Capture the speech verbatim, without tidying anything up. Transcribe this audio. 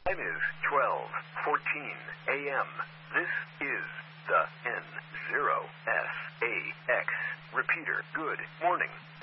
Time is twelve fourteen a.m. This is the N zero S A X repeater. Good morning.